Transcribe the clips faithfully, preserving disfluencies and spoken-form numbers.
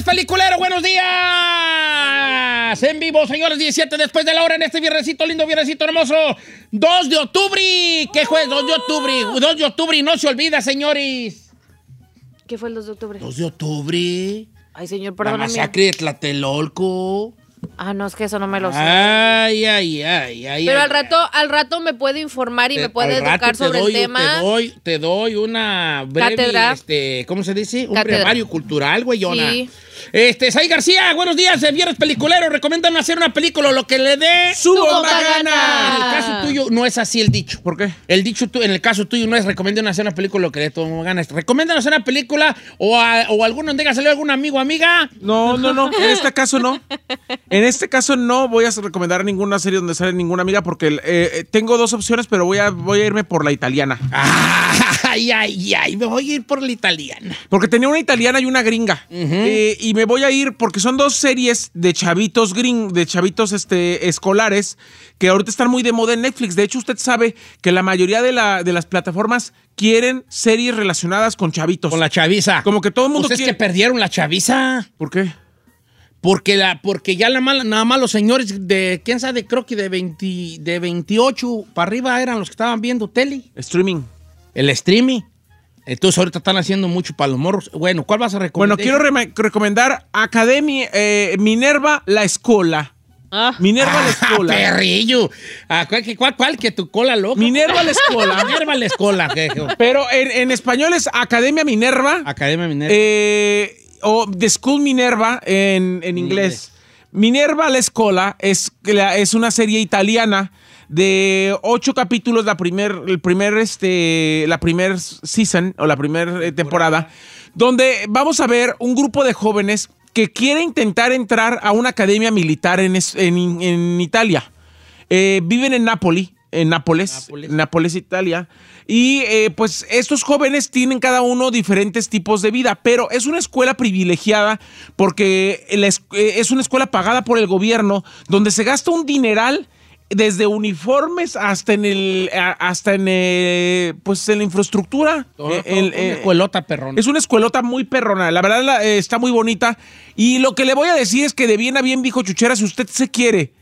Peliculero, buenos días. En vivo, señores, diecisiete después de la hora en este viernesito, lindo viernesito hermoso. dos de octubre. ¿Qué jueves? dos de octubre. dos de octubre y no se olvida, señores. ¿Qué fue el dos de octubre? dos de octubre. Ay, señor, La perdóname. masacre de Tlatelolco. Ah, no, es que eso no me lo sé. Ay, ay, ay, ay. Pero ay, al rato, al rato me puede informar y te, me puede al rato educar te sobre doy, el tema. Te doy, te doy una breve, Cátedra. este, ¿cómo se dice? Un Cátedra. brevario cultural, güeyona. Sí. Este, Sai García, buenos días, el viernes peliculero. Recomiendan hacer una película, lo que le dé su bomba gana. En el caso tuyo no es así el dicho. ¿Por qué? El dicho tu, en el caso tuyo no es recomiendan hacer una película, lo que le dé tu bomba gana. Recomiendan hacer una película o, a, o alguno donde haya salido algún amigo o amiga. No, no, no. En este caso no. En este caso no voy a recomendar ninguna serie donde sale ninguna amiga porque eh, tengo dos opciones, pero voy a, voy a irme por la italiana. Ay, ay, ay, me voy a ir por la italiana. Porque tenía una italiana y una gringa. Uh-huh. eh, y me voy a ir porque son dos series de chavitos gring, de chavitos este, escolares que ahorita están muy de moda en Netflix. De hecho, usted sabe que la mayoría de, la, de las plataformas quieren series relacionadas con chavitos. Con la chaviza. Como que todo el mundo ¿Ustedes quiere... que perdieron la chaviza? ¿Por qué? Porque, la, porque ya la mala, nada más los señores de, quién sabe, creo que de, veinte, de veintiocho para arriba eran los que estaban viendo tele. Streaming. El streaming. Entonces ahorita están haciendo mucho para los morros. Bueno, ¿cuál vas a recomendar? Bueno, quiero re- recomendar Academia eh, Minerva La Escola. Ah. Minerva Ah, La Escola. perrillo. Ah, ¿cuál, cuál, cuál? Que tu cola loca. Minerva La Escola. Minerva La Escola. Pero en, en español es Academia Minerva. Academia Minerva. Eh, o The School Minerva en, en inglés. Minerva La Escola es, es una serie italiana de ocho capítulos, la primer, el primer, este, la primer season o la primera eh, temporada, donde vamos a ver un grupo de jóvenes que quiere intentar entrar a una academia militar en, en, en Italia. Eh, viven en Nápoli, en Nápoles, Nápoles, Nápoles Italia. Y eh, pues estos jóvenes tienen cada uno diferentes tipos de vida, pero es una escuela privilegiada porque la es, eh, es una escuela pagada por el gobierno donde se gasta un dineral desde uniformes hasta en el hasta en eh, pues en la infraestructura. Todo, eh, todo, el, una eh, escuelota perrona. Es una escuelota muy perrona. La verdad la, eh, está muy bonita. Y lo que le voy a decir es que de bien a bien dijo Chuchera, si usted se quiere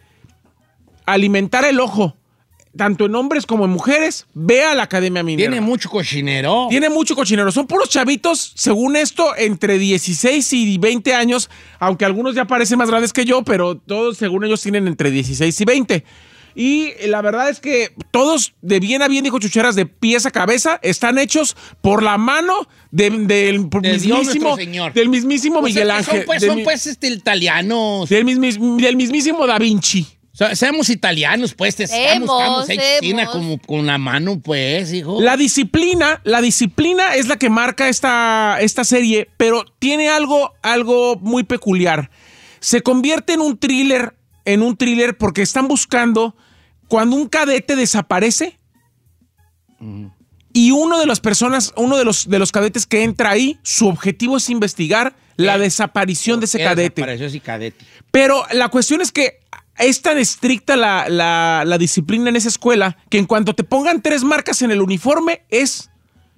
alimentar el ojo, tanto en hombres como en mujeres, vea la Academia Minerva. Tiene mucho cochinero. Tiene mucho cochinero. Son puros chavitos, según esto, entre dieciséis y veinte años, aunque algunos ya parecen más grandes que yo, pero todos, según ellos, tienen entre dieciséis y veinte. Y la verdad es que todos, de bien a bien, dijo Chucheras, de pies a cabeza, están hechos por la mano de, del, de mismísimo, Señor. del mismísimo Pues Miguel es que Ángel. Son pues, del, son, pues este, italianos. Del, mismis, del mismísimo Da Vinci. O sea, seamos italianos, pues. Te, estamos, estamos hechos Semos. China como con la mano, pues, hijo. La disciplina, la disciplina es la que marca esta, esta serie, pero tiene algo, algo muy peculiar. Se convierte en un thriller, en un thriller porque están buscando cuando un cadete desaparece mm. y uno de las personas, uno de los, de los cadetes que entra ahí, su objetivo es investigar ¿Qué? la desaparición de ese cadete. Desapareció ese cadete. Pero la cuestión es que es tan estricta la, la, la disciplina en esa escuela que en cuanto te pongan tres marcas en el uniforme es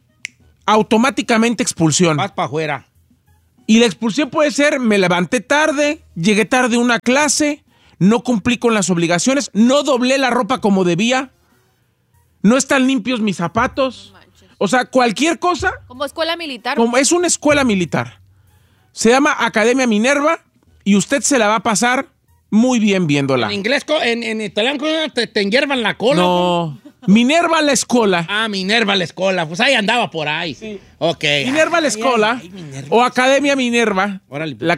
automáticamente expulsión. Vas para afuera. Y la expulsión puede ser, me levanté tarde, llegué tarde a una clase, no cumplí con las obligaciones, no doblé la ropa como debía, no están limpios mis zapatos. O sea, cualquier cosa. Como escuela militar. Como es una escuela militar. Se llama Academia Minerva y usted se la va a pasar muy bien viéndola. En inglés, en, en italiano, te, te enhiervan la cola. No. Minerva la escola. Ah, Minerva la escola. Pues ahí andaba por ahí. Sí. Ok. Minerva la escola. Ay, ay, Minerva. O Academia Minerva. Órale. La,